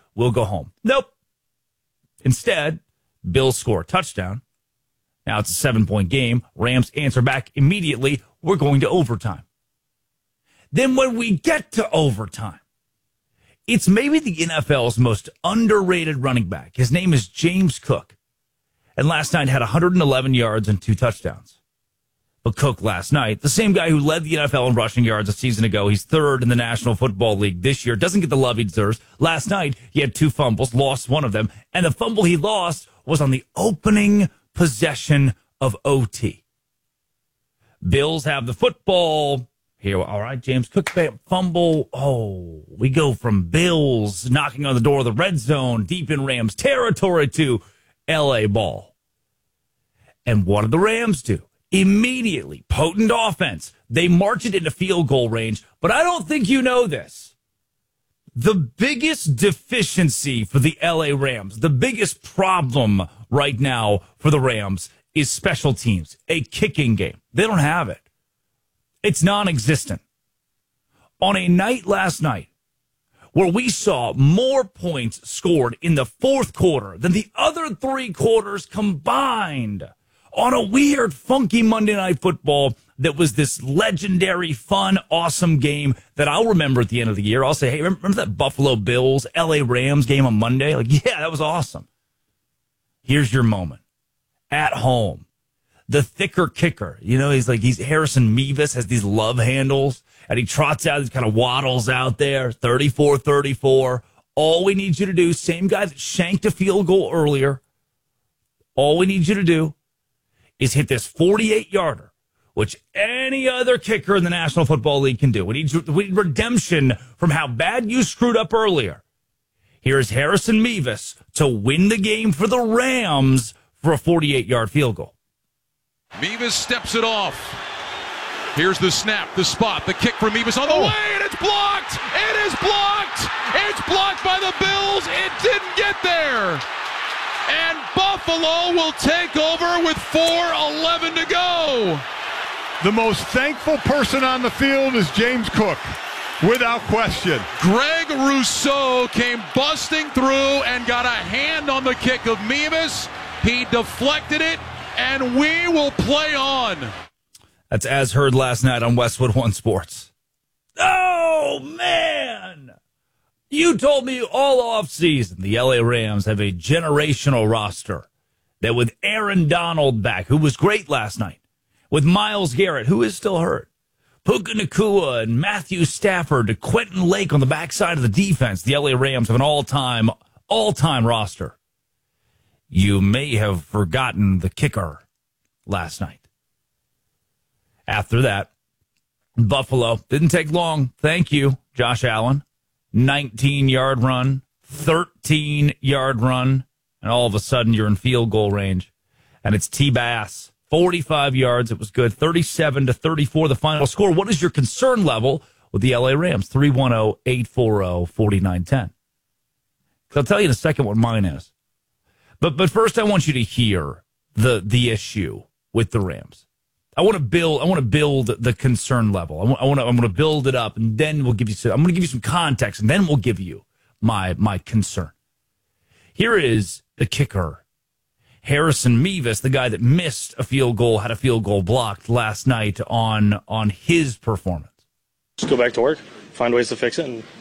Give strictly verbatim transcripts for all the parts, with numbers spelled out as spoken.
we'll go home. Nope. Instead, Bills score a touchdown. Now it's a seven-point game. Rams answer back immediately. We're going to overtime. Then when we get to overtime, it's maybe the N F L's most underrated running back. His name is James Cook. And last night had one hundred eleven yards and two touchdowns. But Cook last night, the same guy who led the N F L in rushing yards a season ago, he's third in the National Football League this year, doesn't get the love he deserves. Last night, he had two fumbles, lost one of them, and the fumble he lost was on the opening possession of O T. Bills have the football. Here, all right, James Cook, fumble. Oh, we go from Bills knocking on the door of the red zone, deep in Rams territory, to L A ball. And what did the Rams do? Immediately, potent offense. They march it into field goal range, but I don't think you know this. The biggest deficiency for the L A Rams, the biggest problem right now for the Rams is special teams, a kicking game. They don't have it. It's non-existent. On a night last night where we saw more points scored in the fourth quarter than the other three quarters combined, on a weird, funky Monday Night Football that was this legendary, fun, awesome game that I'll remember at the end of the year. I'll say, hey, remember that Buffalo Bills, L A Rams game on Monday? Like, yeah, that was awesome. Here's your moment. At home. The thicker kicker, you know, he's like, he's Harrison Mevis, has these love handles, and he trots out, he kind of waddles out there, thirty-four thirty-four. All we need you to do, same guy that shanked a field goal earlier, all we need you to do is hit this forty-eight yarder, which any other kicker in the National Football League can do. We need, we need redemption from how bad you screwed up earlier. Here's Harrison Mevis to win the game for the Rams for a forty-eight yard field goal. Mevis steps it off. Here's the snap, the spot, the kick from Mevis on the oh. way, and it's blocked! It is blocked! It's blocked by the Bills. It didn't get there. And Buffalo will take over with four eleven to go. The most thankful person on the field is James Cook, without question. Greg Rousseau came busting through and got a hand on the kick of Mevis. He deflected it, and we will play on. That's as heard last night on Westwood One Sports. Oh, man! You told me all offseason the L A Rams have a generational roster that with Aaron Donald back, who was great last night, with Myles Garrett, who is still hurt, Puka Nacua and Matthew Stafford, Quentin Lake on the backside of the defense, the L A Rams have an all-time, all-time roster. You may have forgotten the kicker last night. After that, Buffalo didn't take long. Thank you, Josh Allen. nineteen yard run, thirteen yard run, and all of a sudden you're in field goal range. And it's T-Bass, forty-five yards. It was good. thirty-seven to thirty-four, the final score. What is your concern level with the L A Rams? three one zero, eight four zero, four nine one zero. I'll tell you in a second what mine is. But but first I want you to hear the the issue with the Rams. I want to build. I want to build the concern level. I want. I want to. I'm going to build it up, and then we'll give you. Some, I'm going to give you some context, and then we'll give you my my concern. Here is the kicker, Harrison Mevis, the guy that missed a field goal, had a field goal blocked last night on on his performance. Just go back to work, find ways to fix it, and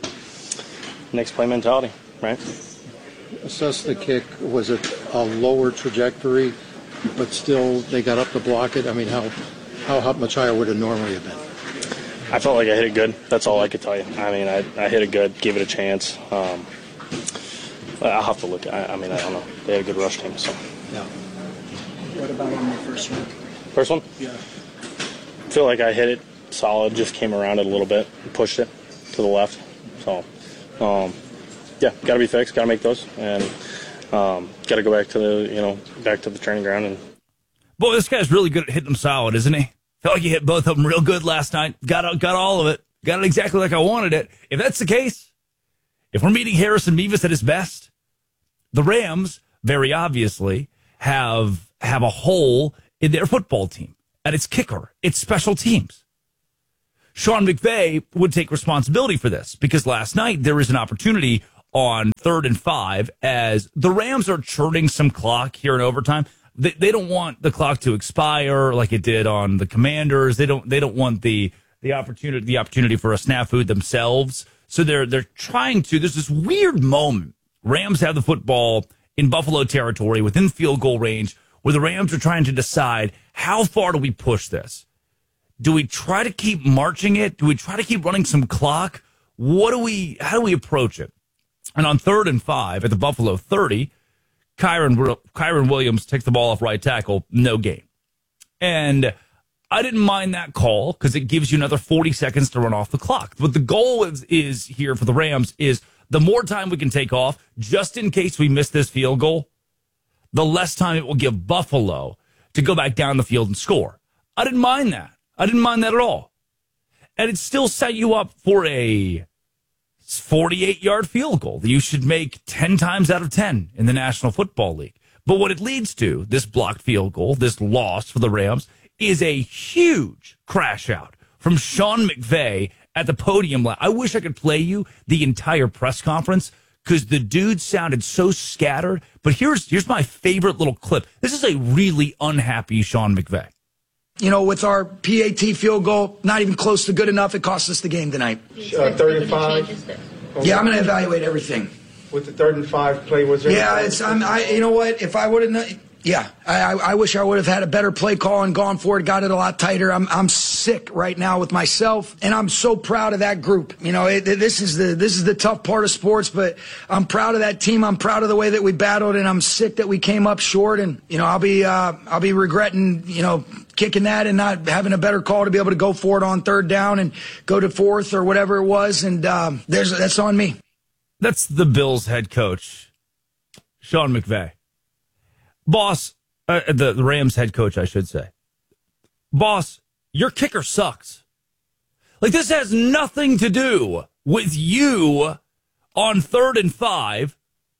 next play mentality, right? Assess the kick. Was it a lower trajectory? But still, they got up to block it. I mean, how how much higher would it normally have been? I felt like I hit it good. That's all I could tell you. I mean, I, I hit it good, gave it a chance. Um, I'll have to look. I, I mean, I don't know. They had a good rush team, so. Yeah. What about on the first one? First one? Yeah. I feel like I hit it solid, just came around it a little bit and pushed it to the left. So, um, yeah, got to be fixed, got to make those. And Um, got to go back to the, you know, back to the training ground. And boy, this guy's really good at hitting them solid, isn't he? Felt like he hit both of them real good last night. Got got all of it. Got it exactly like I wanted it. If that's the case, if we're meeting Harrison Mevis at his best, the Rams very obviously have have a hole in their football team, and it's kicker, it's special teams. Sean McVay would take responsibility for this because last night there was an opportunity on third and five as the Rams are churning some clock here in overtime. They, they don't want the clock to expire like it did on the Commanders. They don't they don't want the the opportunity the opportunity for a snafu themselves. So they're they're trying to. There's this weird moment. Rams have the football in Buffalo territory within field goal range where the Rams are trying to decide how far do we push this? Do we try to keep marching it? Do we try to keep running some clock? What do we how do we approach it? And on third and five at the Buffalo thirty, Kyron, Kyron Williams takes the ball off right tackle, no gain. And I didn't mind that call because it gives you another forty seconds to run off the clock. But the goal is, is here for the Rams is the more time we can take off, just in case we miss this field goal, the less time it will give Buffalo to go back down the field and score. I didn't mind that. I didn't mind that at all. And it still set you up for a forty-eight-yard field goal that you should make ten times out of ten in the National Football League. But what it leads to, this blocked field goal, this loss for the Rams, is a huge crash out from Sean McVay at the podium. I wish I could play you the entire press conference because the dude sounded so scattered. But here's here's my favorite little clip. This is a really unhappy Sean McVay. You know, with our P A T field goal, not even close to good enough, it cost us the game tonight. Uh, third and five. Yeah, I'm going to evaluate everything. With the third and five play, was there? Yeah, it's. I'm. I. You know what? If I would have. Yeah, I, I, I wish I would have had a better play call and gone for it, got it a lot tighter. I'm. I'm sick right now with myself, and I'm so proud of that group. You know, it, this is the. This is the tough part of sports, but I'm proud of that team. I'm proud of the way that we battled, and I'm sick that we came up short. And you know, I'll be. Uh, I'll be regretting. You know. Kicking that and not having a better call to be able to go for it on third down and go to fourth or whatever it was. And um, there's that's on me. That's the Bills head coach, Sean McVay. Boss, uh, the, the Rams head coach, I should say. Boss, your kicker sucks. Like, this has nothing to do with you on third and five,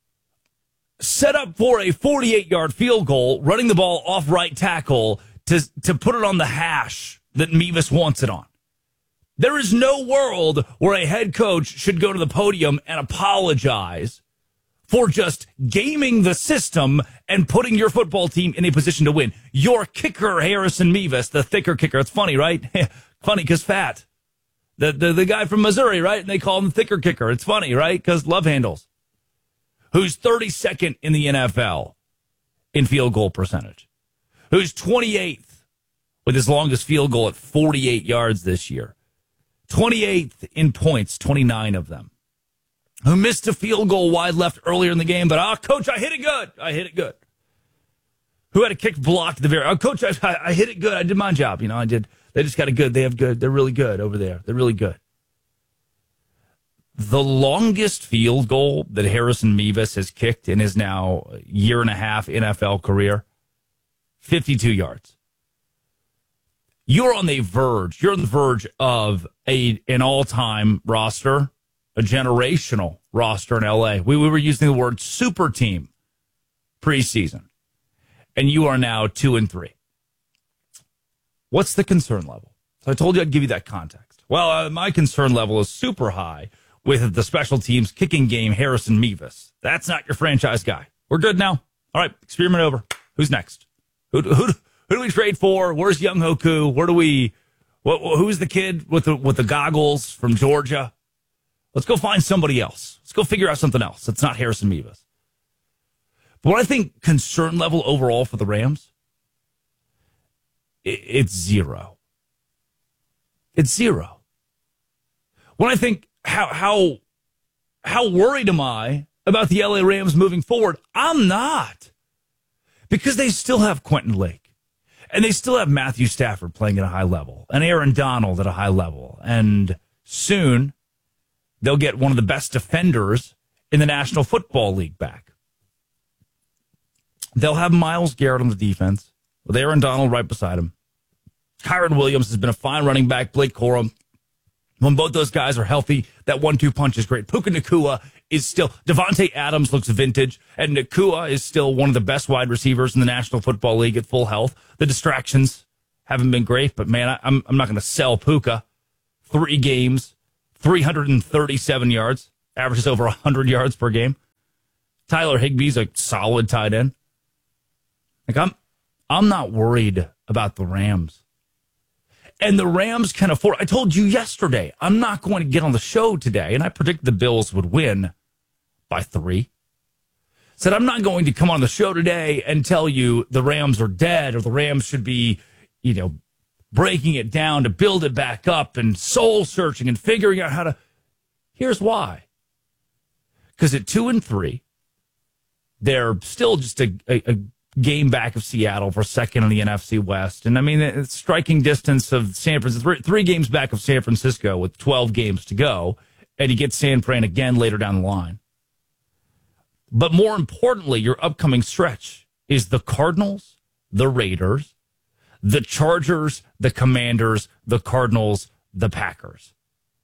set up for a forty-eight-yard field goal, running the ball off right tackle, to to put it on the hash that Mevis wants it on. There is no world where a head coach should go to the podium and apologize for just gaming the system and putting your football team in a position to win. Your kicker, Harrison Mevis, the thicker kicker. It's funny, right? Funny because fat. The, the, the guy from Missouri, right? And they call him the thicker kicker. It's funny, right? Because love handles. Who's thirty-second in the N F L in field goal percentage. Who's twenty-eighth with his longest field goal at forty-eight yards this year. twenty-eighth in points, twenty-nine of them. Who missed a field goal wide left earlier in the game, but, oh, coach, I hit it good. I hit it good. Who had a kick blocked at the very, oh, coach, I, I hit it good. I did my job. You know, I did. They just got a good, they have good. They're really good over there. They're really good. The longest field goal that Harrison Mevis has kicked in his now year and a half N F L career, fifty-two yards. You're on the verge. You're on the verge of a an all-time roster, a generational roster in L A. We, we were using the word super team preseason, and you are now two and three. What's the concern level? So I told you I'd give you that context. Well, uh, my concern level is super high with the special teams kicking game, Harrison Mevis. That's not your franchise guy. We're good now. All right, experiment over. Who's next? Who, who, who do we trade for? Where's Young Hoku? Where do we? What, who's the kid with the with the goggles from Georgia? Let's go find somebody else. Let's go figure out something else. That's not Harrison Mevis. But what I think concern level overall for the Rams, it, it's zero. It's zero. When I think how how how worried am I about the L A Rams moving forward? I'm not. Because they still have Quentin Lake. And they still have Matthew Stafford playing at a high level. And Aaron Donald at a high level. And soon, they'll get one of the best defenders in the National Football League back. They'll have Myles Garrett on the defense, with Aaron Donald right beside him. Kyron Williams has been a fine running back. Blake Corum. When both those guys are healthy, that one two punch is great. Puka Nacua is still, Devontae Adams looks vintage, and Nacua is still one of the best wide receivers in the National Football League at full health. The distractions haven't been great, but man, I, I'm I'm not going to sell Puka. Three games, three hundred thirty-seven yards. averages over one hundred yards per game. Tyler Higbee's a solid tight end. Like I'm, I'm not worried about the Rams. And the Rams can afford, I told you yesterday, I'm not going to get on the show today, and I predict the Bills would win by three. Said I'm not going to come on the show today and tell you the Rams are dead or the Rams should be, you know, breaking it down to build it back up and soul searching and figuring out how to. Here's why. Because at two and three, they're still just a, a, a game back of Seattle for second in the N F C West. And I mean, it's striking distance of San Francisco, three, three games back of San Francisco with twelve games to go. And you get San Fran again later down the line. But more importantly, your upcoming stretch is the Cardinals, the Raiders, the Chargers, the Commanders, the Cardinals, the Packers.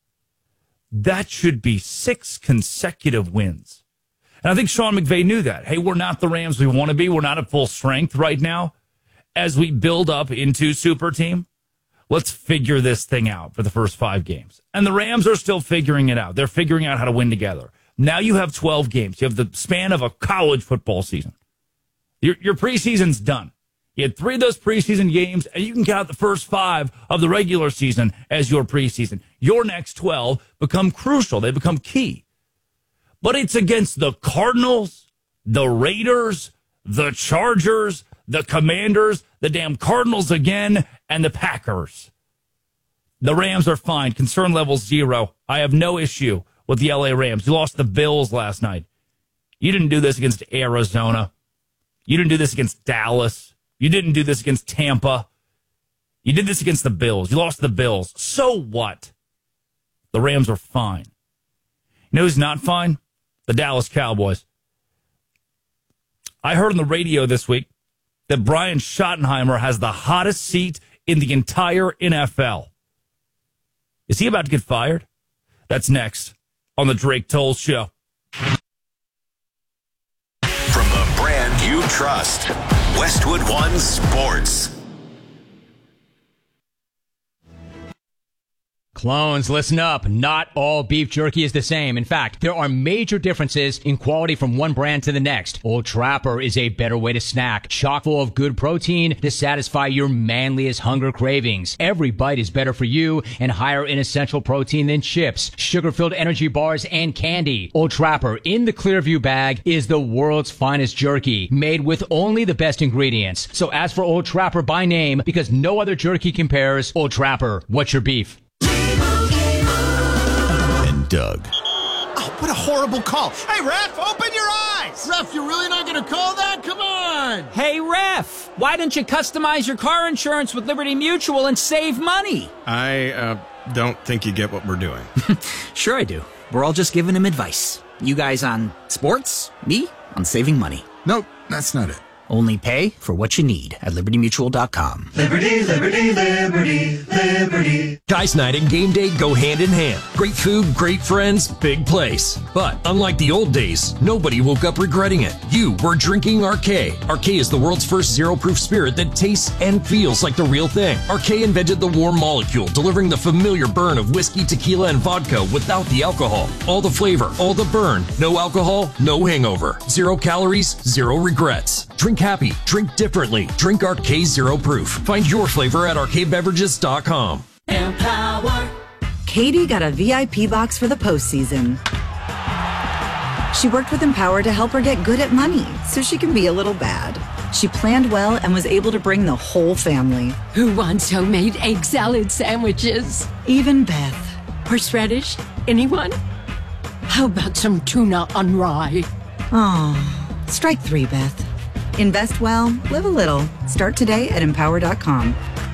That should be six consecutive wins. And I think Sean McVay knew that. Hey, we're not the Rams we want to be. We're not at full strength right now. As we build up into super team, let's figure this thing out for the first five games. And the Rams are still figuring it out. They're figuring out how to win together. Now you have twelve games. You have the span of a college football season. Your, your preseason's done. You had three of those preseason games, and you can count the first five of the regular season as your preseason. Your next twelve become crucial. They become key. But it's against the Cardinals, the Raiders, the Chargers, the Commanders, the damn Cardinals again, and the Packers. The Rams are fine. Concern level zero. I have no issue with the L A Rams. You lost the Bills last night. You didn't do this against Arizona. You didn't do this against Dallas. You didn't do this against Tampa. You did this against the Bills. You lost the Bills. So what? The Rams are fine. You know who's not fine? The Dallas Cowboys. I heard on the radio this week that Brian Schottenheimer has the hottest seat in the entire N F L. Is he about to get fired? That's next on the Drake Toll Show. From the brand you trust, Westwood One Sports. Clones, listen up. Not all beef jerky is the same. In fact, there are major differences in quality from one brand to the next. Old Trapper is a better way to snack, chock full of good protein to satisfy your manliest hunger cravings. Every bite is better for you and higher in essential protein than chips, sugar-filled energy bars, and candy. Old Trapper in the Clearview bag is the world's finest jerky, made with only the best ingredients. So ask for Old Trapper by name because no other jerky compares. Old Trapper, what's your beef? Doug. Oh, what a horrible call. Hey, ref, open your eyes. Ref, you're really not going to call that? Come on. Hey, ref, why don't you customize your car insurance with Liberty Mutual and save money? I uh, don't think you get what we're doing. Sure I do. We're all just giving him advice. You guys on sports, me on saving money. Nope, that's not it. Only pay for what you need at liberty mutual dot com. Liberty, liberty, liberty, liberty. Guys night and game day go hand in hand. Great food, great friends, big place. But unlike the old days, nobody woke up regretting it. You were drinking Arcade. Arcade is the world's first zero-proof spirit that tastes and feels like the real thing. Arcade invented the warm molecule, delivering the familiar burn of whiskey, tequila, and vodka without the alcohol. All the flavor, all the burn. No alcohol, no hangover. Zero calories, zero regrets. Drink happy, drink differently. Drink Arcade Zero Proof. Find your flavor at arcade beverages dot com. Empower. Katie got a V I P box for the postseason. She worked with Empower to help her get good at money so she can be a little bad. She planned well and was able to bring the whole family. Who wants homemade egg salad sandwiches? Even Beth. Horseradish? Anyone? How about some tuna on rye? Oh, strike three, Beth. Invest well, live a little. Start today at empower dot com.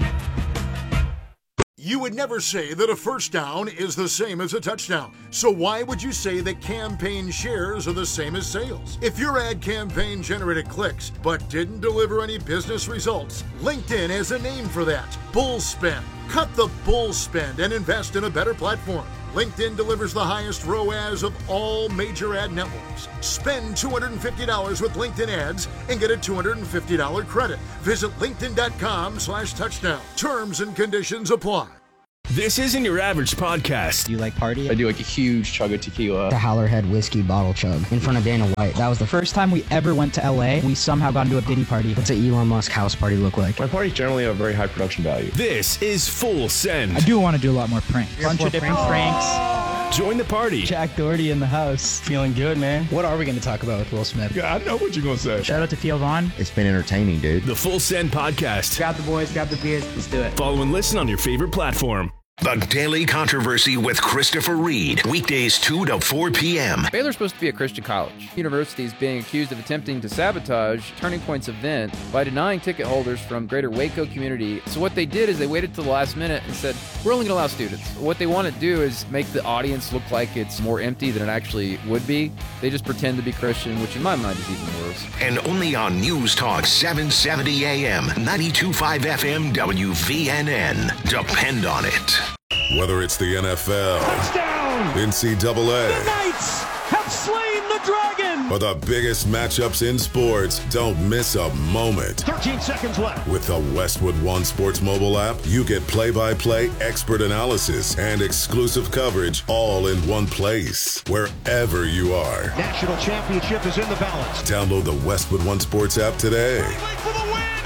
You would never say that a first down is the same as a touchdown. So why would you say that campaign shares are the same as sales? If your ad campaign generated clicks but didn't deliver any business results, LinkedIn has a name for that. Bull spend. Cut the bull spend and invest in a better platform. LinkedIn delivers the highest R O A S of all major ad networks. Spend two hundred fifty dollars with LinkedIn ads and get a two hundred fifty dollars credit. Visit linkedin dot com slash touchdown. Terms and conditions apply. This isn't your average podcast. Do you like party? I do like a huge chug of tequila. The Howlerhead whiskey bottle chug in front of Dana White. That was the first time we ever went to L A. We somehow got into a Diddy party. What's an Elon Musk house party look like? My parties generally have a very high production value. This is Full Send. I do want to do a lot more pranks. A bunch of different pranks. Join the party. Jack Doherty in the house. Feeling good, man. What are we going to talk about with Will Smith? Yeah, I know what you're going to say. Shout out to Theo Vaughn. It's been entertaining, dude. The Full Send Podcast. Grab the boys, grab the beers. Let's do it. Follow and listen on your favorite platform. The Daily Controversy with Christopher Reed. Weekdays two to four p.m. Baylor's supposed to be a Christian college. University is being accused of attempting to sabotage Turning Point's event by denying ticket holders from greater Waco community. So what they did is they waited till the last minute and said, we're only going to allow students. What they want to do is make the audience look like it's more empty than it actually would be. They just pretend to be Christian, which in my mind is even worse. And only on News Talk seven seventy A M, ninety-two point five F M, W V N N. Depend on it. Whether it's the N F L, touchdown, N C double A, the Knights have slain the dragon, or the biggest matchups in sports, don't miss a moment. thirteen seconds left. With the Westwood One Sports mobile app, you get play-by-play expert analysis and exclusive coverage all in one place, wherever you are. National championship is in the balance. Download the Westwood One Sports app today. For the win.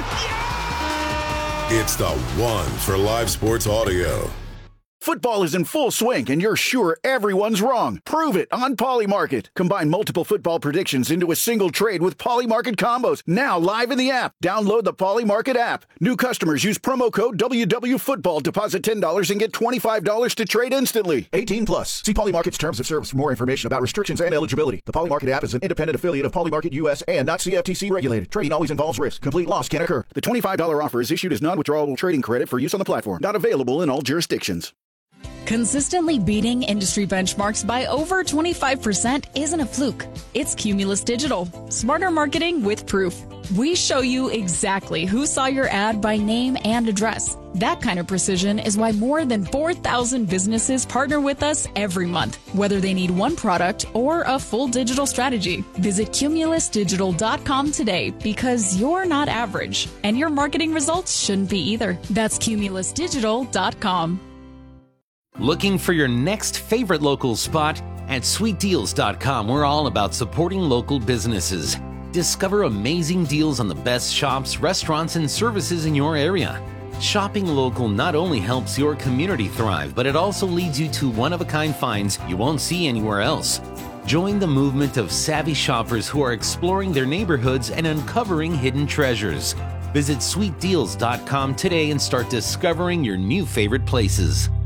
Yeah! It's the one for live sports audio. Football is in full swing, and you're sure everyone's wrong. Prove it on Polymarket. Combine multiple football predictions into a single trade with Polymarket combos. Now live in the app. Download the Polymarket app. New customers use promo code W W Football. Deposit ten dollars and get twenty-five dollars to trade instantly. eighteen plus. See Polymarket's terms of service for more information about restrictions and eligibility. The Polymarket app is an independent affiliate of Polymarket U S and not C F T C regulated. Trading always involves risk. Complete loss can occur. The twenty-five dollars offer is issued as non-withdrawable trading credit for use on the platform. Not available in all jurisdictions. Consistently beating industry benchmarks by over twenty-five percent isn't a fluke. It's Cumulus Digital. Smarter marketing with proof. We show you exactly who saw your ad by name and address. That kind of precision is why more than four thousand businesses partner with us every month, whether they need one product or a full digital strategy. Visit cumulus digital dot com today, because you're not average, and your marketing results shouldn't be either. That's cumulus digital dot com. Looking for your next favorite local spot? At sweet deals dot com, we're all about supporting local businesses. Discover amazing deals on the best shops, restaurants, and services in your area. Shopping local not only helps your community thrive, but it also leads you to one-of-a-kind finds you won't see anywhere else. Join the movement of savvy shoppers who are exploring their neighborhoods and uncovering hidden treasures. Visit sweet deals dot com today and start discovering your new favorite places.